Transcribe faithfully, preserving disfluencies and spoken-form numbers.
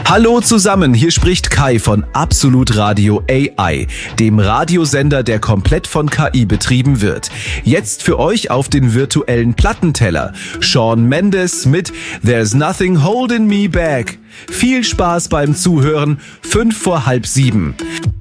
Hallo zusammen, hier spricht Kai von Absolut Radio A I, dem Radiosender, der komplett von K I betrieben wird. Jetzt für euch auf den virtuellen Plattenteller Shawn Mendes mit There's Nothing Holding Me Back. Viel Spaß beim Zuhören, fünf vor halb sieben.